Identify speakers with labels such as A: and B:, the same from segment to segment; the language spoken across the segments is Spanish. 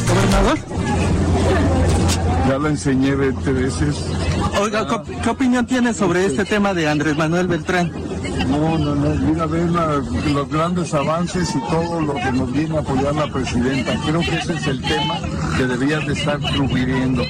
A: Gobernador.
B: Ya la enseñé 20 veces.
A: Oiga, ¿qué opinión tiene sobre este tema de Andrés Manuel Beltrán?
B: No, mira, ver los grandes avances y todo lo que nos viene a apoyar la presidenta. Creo que ese es el tema que deberías de estar sugiriendo.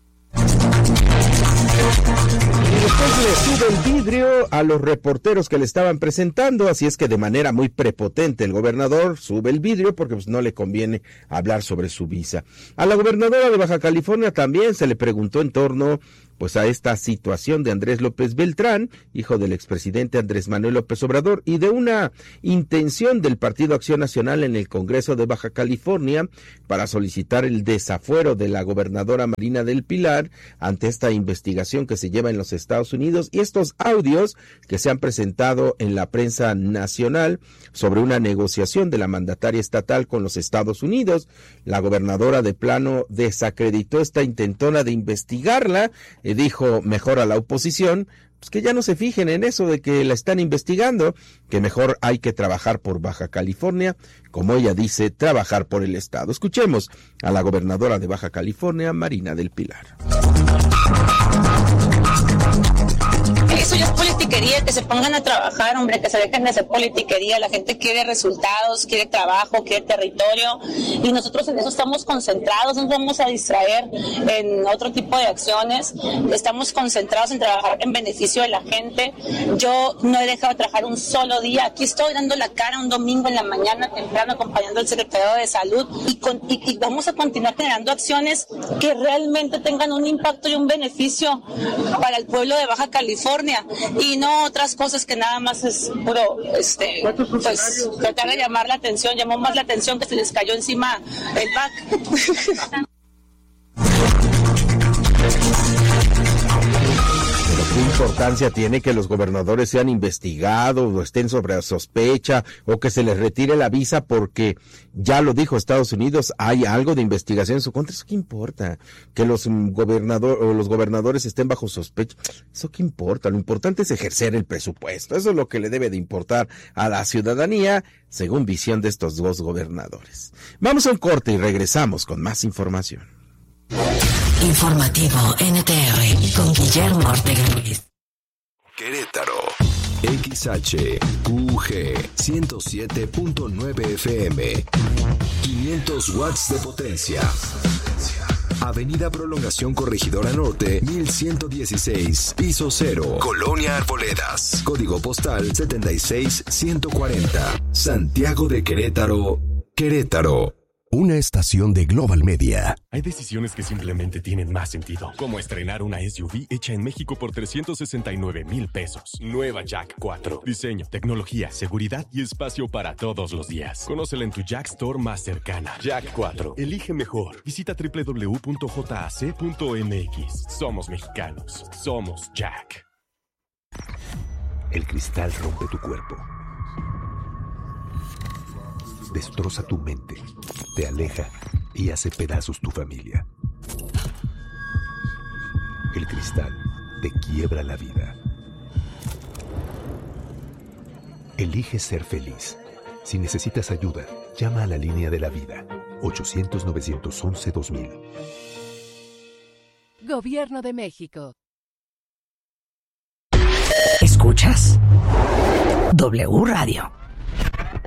C: Y después le sube el vidrio a los reporteros que le estaban presentando, así es que de manera muy prepotente el gobernador sube el vidrio porque pues no le conviene hablar sobre su visa. A la gobernadora de Baja California también se le preguntó en torno pues a esta situación de Andrés López Beltrán, hijo del expresidente Andrés Manuel López Obrador, y de una intención del Partido Acción Nacional en el Congreso de Baja California para solicitar el desafuero de la gobernadora Marina del Pilar ante esta investigación que se lleva en los Estados Unidos y estos audios que se han presentado en la prensa nacional sobre una negociación de la mandataria estatal con los Estados Unidos. La gobernadora de plano desacreditó esta intentona de investigarla, dijo mejor a la oposición pues que ya no se fijen en eso de que la están investigando, que mejor hay que trabajar por Baja California, como ella dice, trabajar por el Estado. Escuchemos a la gobernadora de Baja California, Marina del Pilar.
D: Eso ya es politiquería, que se pongan a trabajar, hombre, que se dejen de hacer politiquería. La gente quiere resultados, quiere trabajo, quiere territorio, y nosotros en eso estamos concentrados, no nos vamos a distraer en otro tipo de acciones, estamos concentrados en trabajar en beneficio de la gente. Yo no he dejado de trabajar un solo día, aquí estoy dando la cara un domingo en la mañana temprano acompañando al secretario de Salud y vamos a continuar generando acciones que realmente tengan un impacto y un beneficio para el pueblo de Baja California, y no otras cosas que nada más es puro pues tratar de llamar la atención. Llamó más la atención que se les cayó encima el back.
C: ¿Qué importancia tiene que los gobernadores sean investigados o estén sobre sospecha o que se les retire la visa porque ya lo dijo Estados Unidos, hay algo de investigación en su contra? ¿Eso qué importa? Que los gobernadores estén bajo sospecha, ¿eso qué importa? Lo importante es ejercer el presupuesto, eso es lo que le debe de importar a la ciudadanía, según visión de estos dos gobernadores. Vamos a un corte y regresamos con más información.
E: Informativo NTR con Guillermo Ortega Luis.
F: Querétaro, XHQG 107.9 FM, 500 watts de potencia. Avenida Prolongación Corregidora Norte, 1116, piso 0, Colonia Arboledas, código postal 76140, Santiago de Querétaro, Querétaro. Una estación de Global Media.
G: Hay decisiones que simplemente tienen más sentido, como estrenar una SUV hecha en México por 369,000 pesos. Nueva Jack 4. Diseño, tecnología, seguridad y espacio para todos los días. Conócela en tu Jack Store más cercana. Jack 4. Elige mejor. Visita www.jac.mx. Somos mexicanos. Somos Jack.
F: El cristal rompe tu cuerpo. Destroza tu mente, te aleja y hace pedazos tu familia. El cristal te quiebra la vida. Elige ser feliz. Si necesitas ayuda, llama a la línea de la vida, 800-911-2000.
H: Gobierno de México.
E: ¿Escuchas? W Radio.